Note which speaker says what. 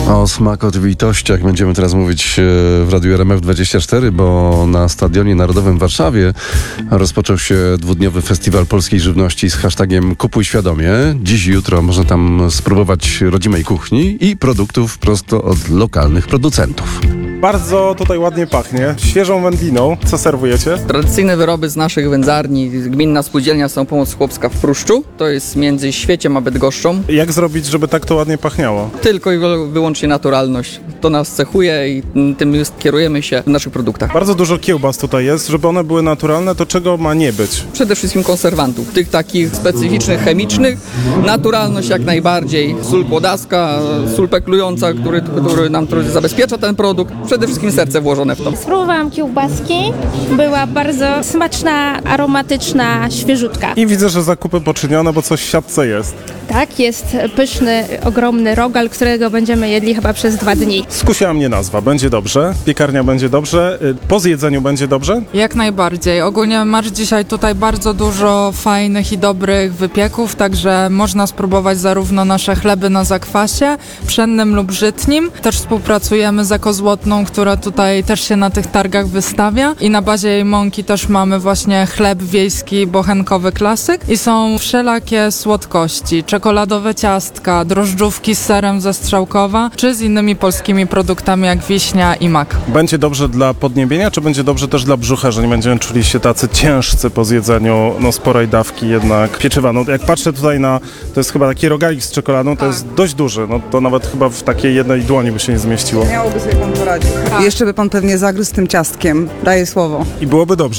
Speaker 1: O smakowitościach będziemy teraz mówić w Radiu RMF24, bo na Stadionie Narodowym w Warszawie rozpoczął się dwudniowy festiwal polskiej żywności z hashtagiem Kupuj Świadomie. Dziś i jutro można tam spróbować rodzimej kuchni i produktów prosto od lokalnych producentów.
Speaker 2: Bardzo tutaj ładnie pachnie. Świeżą wędliną. Co serwujecie?
Speaker 3: Tradycyjne wyroby z naszych wędzarni. Gminna spółdzielnia Samopomoc Chłopska w Pruszczu. To jest między Świeciem a Bydgoszczą.
Speaker 2: Jak zrobić, żeby tak to ładnie pachniało?
Speaker 3: Tylko i wyłącznie naturalność. To nas cechuje i tym kierujemy się w naszych produktach.
Speaker 2: Bardzo dużo kiełbas tutaj jest. Żeby one były naturalne, to czego ma nie być?
Speaker 3: Przede wszystkim konserwantów. Tych takich specyficznych, chemicznych. Naturalność jak najbardziej. Sól kłodaska, sól peklująca, który nam zabezpiecza ten produkt. Przede wszystkim serce włożone w to.
Speaker 4: Spróbowałam kiełbaski. Była bardzo smaczna, aromatyczna, świeżutka.
Speaker 2: I widzę, że zakupy poczynione, bo coś w siatce jest.
Speaker 4: Tak, jest pyszny, ogromny rogal, którego będziemy jedli chyba przez 2 dni.
Speaker 2: Skusiła mnie nazwa. Będzie dobrze. Piekarnia będzie dobrze. Po zjedzeniu będzie dobrze.
Speaker 5: Jak najbardziej. Ogólnie masz dzisiaj tutaj bardzo dużo fajnych i dobrych wypieków, także można spróbować zarówno nasze chleby na zakwasie, pszennym lub żytnim. Też współpracujemy z Eko Złotną, która tutaj też się na tych targach wystawia i na bazie jej mąki też mamy właśnie chleb wiejski bochenkowy klasyk i są wszelakie słodkości, czekoladowe ciastka, drożdżówki z serem ze Strzałkowa, czy z innymi polskimi produktami jak wiśnia i mak.
Speaker 2: Będzie dobrze dla podniebienia, czy będzie dobrze też dla brzucha, że nie będziemy czuli się tacy ciężcy po zjedzeniu sporej dawki jednak pieczywa. Jak patrzę tutaj to jest chyba taki rogalik z czekoladą, to jest dość duży, to nawet chyba w takiej jednej dłoni by się nie zmieściło.
Speaker 6: Miałoby sobie pan poradzić. Jeszcze by pan pewnie zagryzł tym ciastkiem, daję słowo.
Speaker 2: I byłoby dobrze.